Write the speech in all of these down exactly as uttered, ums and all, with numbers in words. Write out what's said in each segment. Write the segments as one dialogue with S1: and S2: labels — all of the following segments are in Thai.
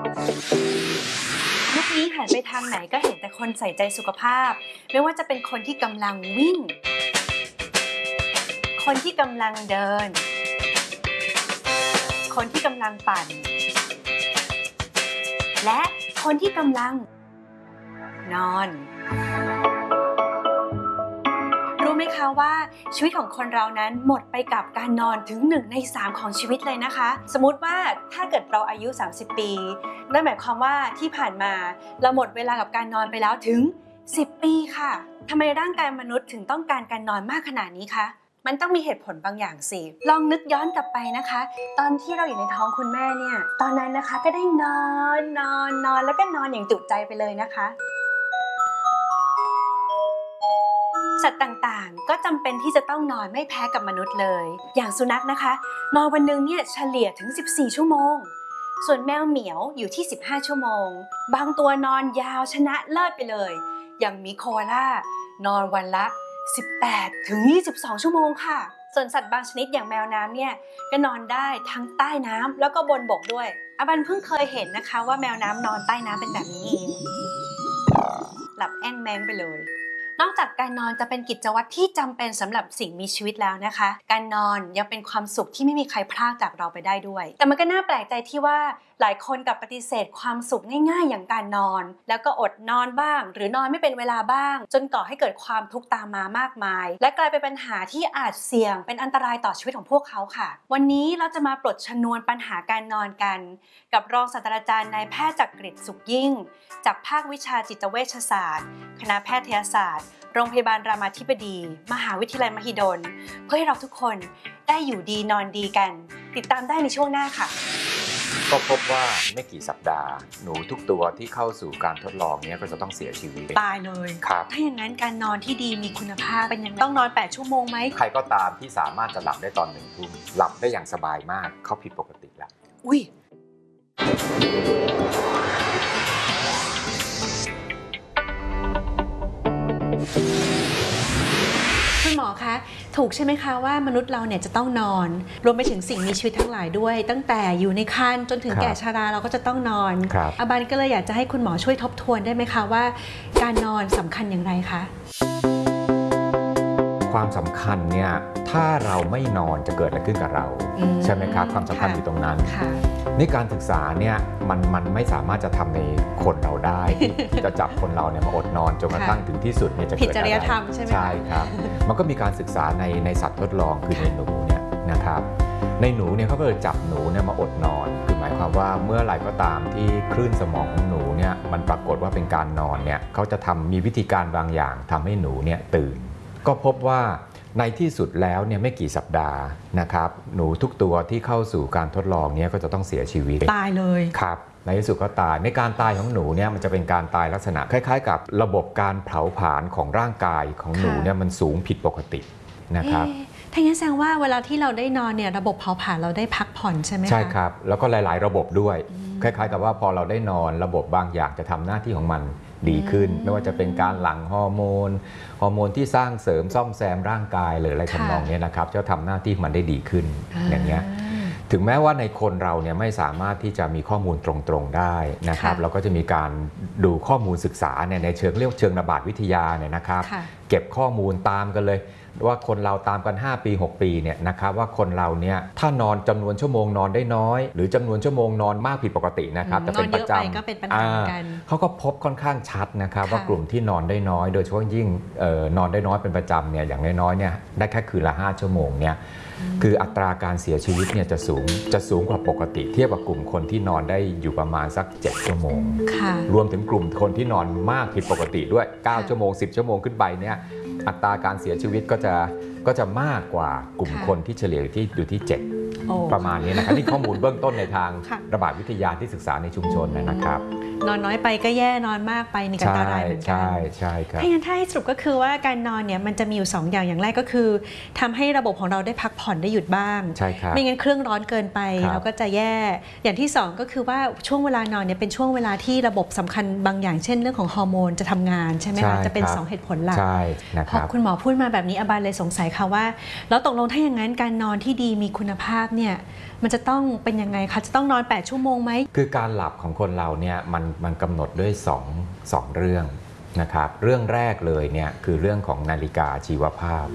S1: ยุคนี้หันไปทางไหนก็เห็นแต่คนใส่ใจสุขภาพไม่ว่าจะเป็นคนที่กำลังวิ่งคนที่กำลังเดินคนที่กำลังปั่นและคนที่กำลังนอนรู้ไหมคะว่าชีวิตของคนเรานั้นหมดไปกับการนอนถึงหนึ่งในสามของชีวิตเลยนะคะสมมุติว่าถ้าเกิดเราอายุสามสิบปีนั่นหมายความว่าที่ผ่านมาเราหมดเวลากับการนอนไปแล้วถึงสิบปีค่ะทำไมร่างกายมนุษย์ถึงต้องการการนอนมากขนาดนี้คะมันต้องมีเหตุผลบางอย่างสิลองนึกย้อนกลับไปนะคะตอนที่เราอยู่ในท้องคุณแม่เนี่ยตอนนั้นนะคะก็ได้นอนนอนนอนแล้วก็นอนอย่างจุใจไปเลยนะคะสัตว์ต่างๆก็จำเป็นที่จะต้องนอนไม่แพ้กับมนุษย์เลยอย่างสุนัขนะคะนอนวันนึงเนี่ยเฉลี่ยถึงสิบสี่ชั่วโมงส่วนแมวเหมียวอยู่ที่สิบห้าชั่วโมงบางตัวนอนยาวชนะเลิศไปเลยอย่างมีโคอาล่านอนวันละสิบแปดถึงยี่สิบสองชั่วโมงค่ะส่วนสัตว์บางชนิดอย่างแมวน้ำเนี่ยก็นอนได้ทั้งใต้น้ำแล้วก็บนบกด้วยอบันเพิ่งเคยเห็นนะคะว่าแมวน้ำนอนใต้น้ำเป็นแบบนี้เองหลับแอ้งแมงไปเลยนอกจากการนอนจะเป็นกิจวัตรที่จำเป็นสำหรับสิ่งมีชีวิตแล้วนะคะการนอนยังเป็นความสุขที่ไม่มีใครพรากจากเราไปได้ด้วยแต่มันก็น่าแปลกใจที่ว่าหลายคนกลับปฏิเสธความสุขง่ายๆอย่างการนอนแล้วก็อดนอนบ้างหรือนอนไม่เป็นเวลาบ้างจนก่อให้เกิดความทุกข์ตามมามากมายและกลายเป็นปัญหาที่อาจเสี่ยงเป็นอันตรายต่อชีวิตของพวกเขาค่ะวันนี้เราจะมาปลดชนวนปัญหาการนอนกันกับรองศาสตราจารย์นายแพทย์จักริดสุขยิ่งจากภาควิชาจิตเวชศาสตร์คณะแพทยศาสตร์โรงพยาบาลรามาธิบดีมหาวิทยาลัยมหิดลเพื่อให้เราทุกคนได้อยู่ดีนอนดีกันติดตามได้ในช่วงหน้าค่ะ
S2: ก็พบว่าไม่กี่สัปดาห์หนูทุกตัวที่เข้าสู่การทดลองนี้ก็จะต้องเสียชีวิต
S1: ตายเลย
S2: ครับ
S1: ถ้าอย่างนั้นการนอนที่ดีมีคุณภาพเป็นยังไงต้องนอนแปดชั่วโมงไหม
S2: ใครก็ตามที่สามารถจะหลับได้ตอนหนึ่งทุ่มหลับได้อย่างสบายมากเขาผิดปกติแล้ว
S1: อุ้ยคุณหมอคะถูกใช่ไหมคะว่ามนุษย์เราเนี่ยจะต้องนอนรวมไปถึงสิ่งมีชีวิตทั้งหลายด้วยตั้งแต่อยู่ในครรภ์จนถึงแก่ชราเราก็จะต้องนอนอาบันก็เลยอยากจะให้คุณหมอช่วยทบทวนได้ไหมคะว่าการนอนสำคัญอย่างไรคะ
S2: ความสำคัญเนี่ยถ้าเราไม่นอนจะเกิดอะไรขึ้นกับเราใช่ไหมครับความสำคัญอยู่ตรงนั้นในการศึกษาเนี่ยมันมันไม่สามารถจะทำในคนเราได้ที่จะจับคนเราเนี่ยมาอดนอนจนกระทั่งถึงที่สุดเนี่ยจะเกิดอะไรผิดจริยธรรมใช่ไหมใช่ครับมันก็มีการศึกษาในในสัตว์ทดลองคือในหนูเนี่ยนะครับในหนูเนี่ยเขาก็เลยจับหนูเนี่ยมาอดนอนคือหมายความว่าเมื่อไหร่ก็ตามที่คลื่นสมองของหนูเนี่ยมันปรากฏว่าเป็นการนอนเนี่ยเขาจะทำมีวิธีการบางอย่างทำให้หนูเนี่ยตื่นก็พบว่าในที่สุดแล้วเนี่ยไม่กี่สัปดาห์นะครับหนูทุกตัวที่เข้าสู่การทดลองเนี่ยก็จะต้องเสียชีวิต
S1: ตายเลย
S2: ครับในที่สุดก็ตายในการตายของหนูเนี่ยมันจะเป็นการตายลักษณะคล้ายๆกับระบบการเผาผลาญของร่างกายของหนูเนี่ยมันสูงผิดปกตินะครับ
S1: ถ้าอย่างนั้นแสดงว่าเวลาที่เราได้นอนเนี่ยระบบเผาผลาญเราได้พักผ่อนใช่ไหมคะ
S2: ใช่ครับแล้วก็หลายๆระบบด้วยคล้ายๆกับว่าพอเราได้นอนระบบบางอย่างจะทำหน้าที่ของมันดีขึ้นไม่ว่าจะเป็นการหลั่งฮอร์โมนฮอร์โมนที่สร้างเสริมซ่อมแซมร่างกายหรืออะไรทำนองนี้นะครับจะทำหน้าที่มันได้ดีขึ้นอย่างเงี้ยถึงแม้ว่าในคนเราเนี่ยไม่สามารถที่จะมีข้อมูลตรงๆได้นะครับเราก็จะมีการดูข้อมูลศึกษาเนี่ยในเชิงเรียกเชิงระบาดวิทยาเนี่ยนะครับเก็บข้อมูลตามกันเลยว่าคนเราตามกันห้าปีหกปีเนี่ยนะครับว่าคนเราเนี่ยถ้านอนจำนวนชั่วโมงนอนได้น้อยหรือจำนวนชั่วโมงนอนมากผิดปกตินะครับจะเป็นประจำ
S1: ก็เป็นปัญหากัน
S2: เขาก็พบค่อนข้างชัดนะครับว่ากลุ่มที่นอนได้น้อยโดยเฉพาะยิ่งนอนได้น้อยเป็นประจำเนี่ยอย่างน้อยๆเนี่ยได้แค่คืนละห้าชั่วโมงเนี่ยคืออัตราการเสียชีวิตเนี่ยจะสูงจะสูงกว่าปกติเทียบกับกลุ่มคนที่นอนได้อยู่ประมาณสักเจ็ดชั่วโมงรวมถึงกลุ่มคนที่นอนมากผิดปกติด้วยเก้าชั่วโมงสิบชั่วโมงขึ้นไปเนี่ยอัตราการเสียชีวิตก็จะก็จะมากกว่ากลุ่มคนที่เฉลี่ยที่อยู่ที่เจ็ดประมาณนี้นะครับนี่ข้อมูลเบื้องต้นในทางระบาดวิทยาที่ศึกษาในชุมชนนะครับ
S1: นอนน้อยไปก็แย่นอนมากไปนี่ก็อันตรายเหมือนกัน
S2: ใช่ใช่ครับ
S1: ถ้าอย่างนั้นถ้าให้สรุปก็คือว่าการนอนเนี่ยมันจะมีอยู่สองอย่างอย่างแรกก็คือทำให้ระบบของเราได้พักผ่อนได้หยุดบ้าง
S2: ใช่ครับ
S1: ไม่งั้นเครื่องร้อนเกินไปเราก็จะแย่อย่างที่สองก็คือว่าช่วงเวลานอนเนี่ยเป็นช่วงเวลาที่ระบบสำคัญบางอย่างเช่นเรื่องของฮอร์โมนจะทำงานใช่ไหมคะจะเป็นสองเหตุผลหลัก
S2: ใช่นะครับ
S1: พอคุณหมอพูดมาแบบนี้อาบานเลยสงสัยค่ะว่าแล้วตกลงถ้าอย่างนั้นการนอนที่ดีมีคุณภาพเนี่ยมันจะต้องเป็นยังไงคะจะต้องนอนแปดชั่วโมงไหม
S2: คือการหลับของคนเราเนี่ยมันมันกำหนดด้วยสองสองเรื่องนะครับเรื่องแรกเลยเนี่ยคือเรื่องของนาฬิกาชีวภาพ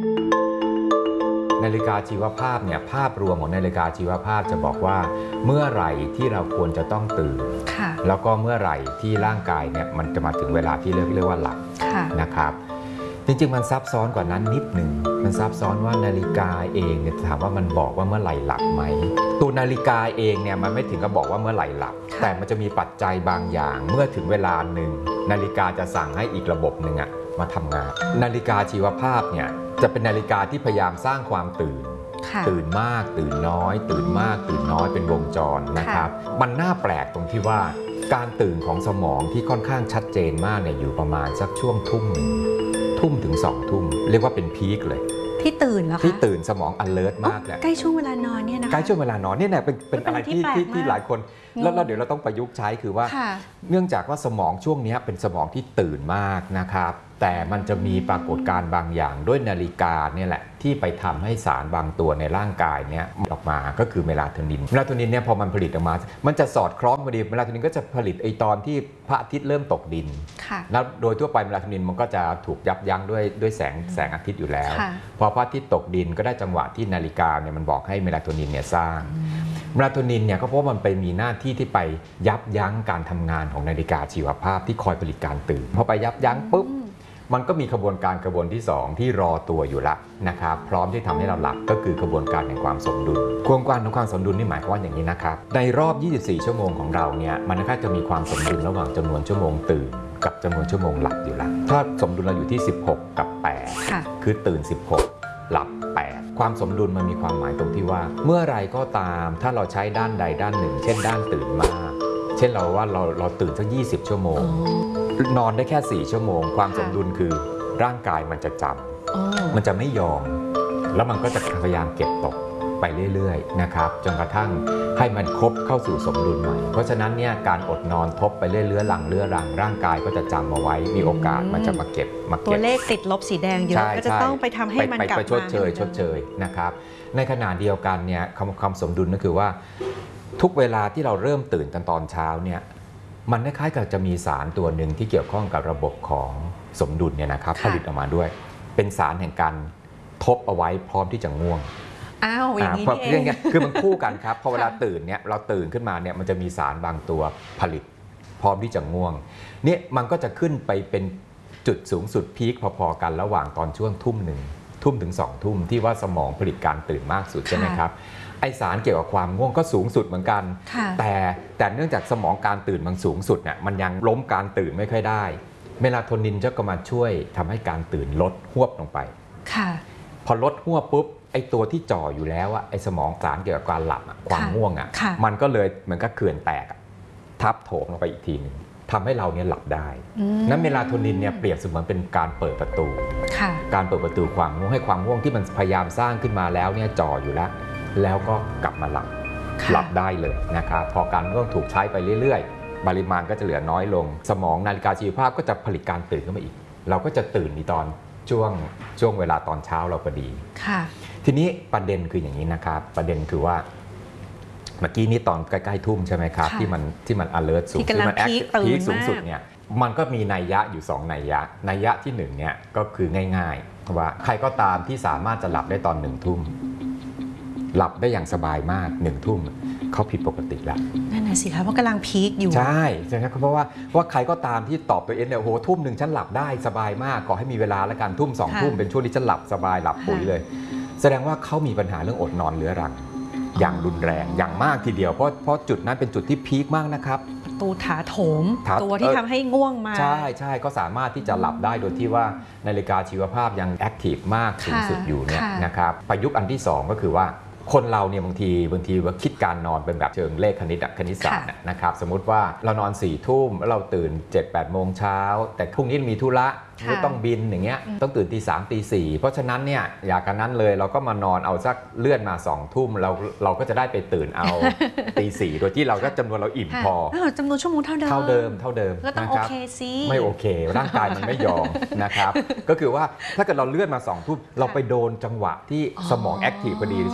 S2: นาฬิกาชีวภาพเนี่ยภาพรวมของนาฬิกาชีวภาพจะบอกว่าเมื่อไหร่ที่เราควรจะต้องตื่นแล้วก็เมื่อไหร่ที่ร่างกายเนี่ยมันจะมาถึงเวลาที่เรียกเรียกว่าหลับนะครับจริงๆมันซับซ้อนกว่านั้นนิดหนึ่งมันซับซ้อนว่านาฬิกาเองเนี่ยถามว่ามันบอกว่าเมื่อไหร่หลับไหมตัวนาฬิกาเองเนี่ยมันไม่ถึงกับบอกว่าเมื่อไหร่หลับแต่มันจะมีปัจจัยบางอย่างเมื่อถึงเวลาหนึ่งนาฬิกาจะสั่งให้อีกระบบหนึ่งอะมาทำงานนาฬิกาชีวภาพเนี่ยจะเป็นนาฬิกาที่พยายามสร้างความตื่นตื่นมากตื่นน้อยตื่นมากตื่นน้อยเป็นวงจรนะครับมันน่าแปลกตรงที่ว่าการตื่นของสมองที่ค่อนข้างชัดเจนมากเนี่ยอยู่ประมาณสักช่วงทุ่มหนึ่งทุ่มถึงสองทุ่มเรียกว่าเป็นพีคเลย
S1: ที่ตื่นเหรอคะ
S2: ที่ตื่นสมอง alert มากเลย
S1: ใกล้ช่วงเวลานอนเนี่ยนะคะ
S2: ใกล้ช่วงเวลานอนเนี่ยเป็นเป็นอะไรที่ที่ที่หลายคนแล้วเราเดี๋ยวเราต้องประยุกต์ใช้คือว่าเนื่องจากว่าสมองช่วงนี้เป็นสมองที่ตื่นมากนะครับแต่มันจะมีปรากฏการณ์บางอย่างด้วยนาฬิกาเนี่ยแหละที่ไปทำให้สารบางตัวในร่างกายเนี่ยออกมาก็คือเมลาโทนินเมลาโทนินเนี่ยพอมันผลิตออกมามันจะสอดคล้องพอดีเมลาโทนินก็จะผลิตไอตอนที่พระอาทิตย์เริ่มตกดินแล้วโดยทั่วไปเมลาโทนินมันก็จะถูกยับยั้งด้วยด้วยแสงแสงอาทิตย์อยู่แล้วพอพระอาทิตย์ตกดินก็ได้จังหวะที่นาฬิกาเนี่ยมันบอกให้เมลาโทนินเนี่ยสร้างเมลาโทนินเนี่ยก็เพราะมันไปมีหน้าที่ที่ไปยับยั้งการทำงานของนาฬิกาชีวภาพที่คอยผลิตการตื่นพอไปยับยั้งปุ๊บมันก็มีขบวนการกระบวนที่สองที่รอตัวอยู่ละนะครับพร้อมที่ทำให้เราหลับก็คือกระบวนการแห่งความสมดุลกระบวนการของความสมดุลนี่หมายความว่าอย่างนี้นะครับในรอบยี่สิบสี่ชั่วโมงของเราเนี่ยมันก็จะมีความสมดุลระหว่างจำนวนชั่วโมงตื่นกับจำนวนชั่วโมงหลับอยู่ละถ้าสมดุลเราอยู่ที่สิบหกกับแปดคือตื่นสิบหกหลับแปดความสมดุลมันมีความหมายตรงที่ว่าเมื่อไรก็ตามถ้าเราใช้ด้านใดด้านหนึ่งเช่นด้านตื่นมากเช่นเราว่าเราเราตื่นสักยี่สิบชั่วโมงนอนได้แค่สี่ชั่วโมงความสมดุลคือร่างกายมันจะจำมันจะไม่ยอมแล้วมันก็จะพยายามเก็บตกไปเรื่อยๆนะครับจนกระทั่งให้มันครบเข้าสู่สมดุลใหม่เพราะฉะนั้นเนี่ยการอดนอนทบไปเรื่อยๆหลังเรื่อรังร่างกายก็จะจำเอาไว้มีโอกาสมันจะมาเก็บมาเก็บ
S1: ตัวเลขติดลบสีแดงเยอะก็จะต้องไปทำให้มันกลับมา
S2: ชดเชยชดเชยนะครับในขณะเดียวกันเนี่ยความสมดุลก็คือว่าทุกเวลาที่เราเริ่มตื่นตอนตอนเช้าเนี่ยมันคล้ายๆกับจะมีสารตัวหนึ่งที่เกี่ยวข้องกับระบบของสมดุลเนี่ยนะครับผลิตออกมาด้วยเป็นสารแห่งการทบเอาไว้พร้อมที่จะง่วง
S1: อ้าวอย่างนี้เอง
S2: คือมันคู่กันครับพอเวลาตื่นเนี่ยเราตื่นขึ้นมาเนี่ยมันจะมีสารบางตัวผลิตพร้อมที่จะง่วงเนี่ยมันก็จะขึ้นไปเป็นจุดสูงสุดพีคพอๆกันระหว่างตอนช่วงทุ่มหนึ่งทุ่มถึงสองทุ่มที่ว่าสมองผลิตการตื่นมากสุดใช่ไหมครับไอสารเกี่ยวกับความง่วงก็สูงสุดเหมือนกันแต่แต่เนื่องจากสมองการตื่นมันสูงสุดเนี่ยมันยังล้มการตื่นไม่ค่อยได้เมลาโทนินจะก็มาช่วยทำให้การตื่นลดหวบลงไปพอลดหวบปุ๊บไอตัวที่จ่ออยู่แล้วอะไอสมองสารเกี่ยวกับการหลับความง่วงอะมันก็เลยเหมือนกับเขื่อนแตกทับโถมลงไปอีกทีหนึ่งทำให้เราเนี่ยหลับได้นั้นเมลาโทนินเนี่ยเปรียบเสมือนเป็นการเปิดประตูการเปิดประตูความง่วงให้ความง่วงที่มันพยายามสร้างขึ้นมาแล้วเนี่ยจ่ออยู่แล้วแล้วก็กลับมาหลับหลับได้เลยนะครับพอการง่วงถูกใช้ไปเรื่อยๆปริมาณก็จะเหลือน้อยลงสมองนาฬิกาชีวภาพก็จะผลิตการตื่นขึ้นมาอีกเราก็จะตื่นในตอนช่วงช่วงเวลาตอนเช้าเราพอดีทีนี้ประเด็นคืออย่างนี้นะครับประเด็นคือว่าเมื่อกี้นี้ตอนใกล้ๆทุ่มใช่ไหมครับที่มันที่มัน alert สูงที่มัน active สูงสุดเนี่ยมันก็มีนัยยะอยู่สองนัยยะนัยยะที่หนึ่งเนี่ยก็คือง่ายๆว่าใครก็ตามที่สามารถจะหลับได้ตอนหนึ่งทุ่มหลับได้อย่างสบายมากหนึ่งทุ่มเขาผิดปกติแล้ว
S1: นั่นน่ะสิคะเพราะกำลังพีคอยู่
S2: ใช่ใช่ครับเพราะว่าว่าใครก็ตามที่ตอบตัวเองเนี่ยโอ้โหทุ่มหนึ่งฉันหลับได้สบายมากขอให้มีเวลาแล้วกันทุ่มสองทุ่มเป็นช่วงที่ฉันหลับสบายหลับปุ๋ยเลยแสดงว่าเขามีปัญหาเรื่องอดนอนเรื้อรังอย่างรุนแรงอย่างมากทีเดียวเพราะเพราะจุดนั้นเป็นจุดที่พีคมากนะครับ
S1: ประตูถาโถมตัวที่ทำให้ง่วงมา
S2: ใช่ใช่ก็สามารถที่จะหลับได้โดยที่ว่านาฬิกาชีวภาพยังแอคทีฟมากสูงสุดอยู่เนี่ยนะครับประยุกต์อันที่สองก็คือว่าคนเราเนี่ยบางทีบางทีว่าคิดการนอนเป็นแบบเชิงเลขคณิตคณิตศาสตร์นะครับสมมุติว่าเรานอนสี่ทุ่มแล้วเราตื่น เจ็ดแปด โมงเช้าแต่พรุ่งนี้มีธุระไม่ต้องบินอย่างเงี้ยต้องตื่นตีสามตีสี่เพราะฉะนั้นเนี่ยอยากกันนั้นเลยเราก็มานอนเอาสักเลื่อนมาสองทุ่มเราเราก็จะได้ไปตื่นเอาตีสี่โดยที่เราก็จำนวนเราอิ่มพอ
S1: จำนวนชั่วโมงเท่าเดิม
S2: เท่าเดิมเท่าเดิม
S1: ก็ต้องโอเคสิ
S2: ไม่โอเคร่างกายมันไม่ยอมนะครับก็คือว่าถ้าเกิดเราเลื่อนมาสองทุ่มเราไปโดนจังหวะที่สมองแอคทีฟพอดีใช่ไหมครับ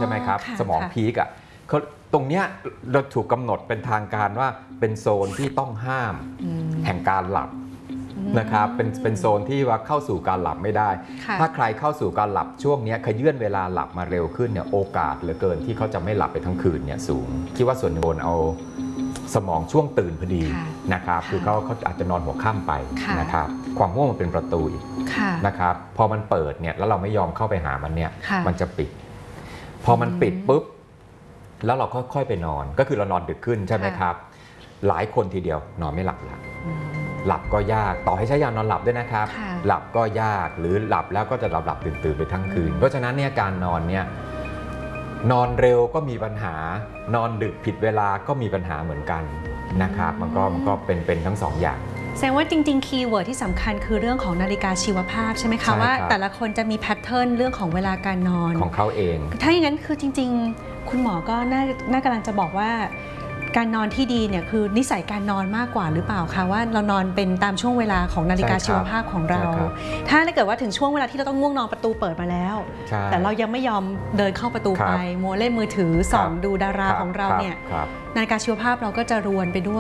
S2: สมองพีกอ่ะเขาตรงเนี้ยเราถูกกำหนดเป็นทางการว่าเป็นโซนที่ต้องห้ามแห่งการหลับนะครับเป็นเป็นโซนที่ว่าเข้าสู่การหลับไม่ได้ถ้าใครเข้าสู่การหลับช่วงนี้ขยื่นเวลาหลับมาเร็วขึ้นเนี่ยโอกาสเหลือเกินที่เขาจะไม่หลับไปทั้งคืนเนี่ยสูงคิดว่าส่วนหนึ่งโดนเอาสมองช่วงตื่นพอดีนะครับคือเขาเขาอาจจะนอนหัวค่ำไปนะครับความง่วงมันเป็นประตูอีกนะครับพอมันเปิดเนี่ยแล้วเราไม่ยอมเข้าไปหามันเนี่ยมันจะปิดพอมันปิดปุ๊บแล้วเราค่อยๆไปนอนก็คือเรานอนดึกขึ้นใช่ไหมครับหลายคนทีเดียวนอนไม่หลับละหลับก็ยากต่อให้ใช้ยานอนหลับด้วยนะครับหลับก็ยากหรือหลับแล้วก็จะหลับหลับตื่นตื่นไปทั้งคืนเพราะฉะนั้นเนี่ยการนอนเนี่ยนอนเร็วก็มีปัญหานอนดึกผิดเวลาก็มีปัญหาเหมือนกันนะครับมันก็มันก็เป็นเป็นทั้งสองอย่าง
S1: แสดงว่าจริงๆคีย์เวิร์ดที่สำคัญคือเรื่องของนาฬิกาชีวภาพใช่ไหมคะว่าแต่ละคนจะมีแพทเทิร์นเรื่องของเวลาการนอน
S2: ของเขาเอง
S1: ถ้าอย่างนั้นคือจริงๆคุณหมอก็น่าน่ากำลังจะบอกว่าการนอนที่ดีเนี่ยคือนิสัยการนอนมากกว่าหรือเปล่าคะว่าเรานอนเป็นตามช่วงเวลาของนาฬิกาชีวภาพของเราถ้าเกิดว่าถึงช่วงเวลาที่เราต้องง่วงนอนประตูเปิดมาแล้วแต่เรายังไม่ยอมเดินเข้าประตูไปมัวเล่นมือถือส่องดูดาราของเราเนี่ยนาฬิกาชีวภาพเราก็จะรวนไปด้วย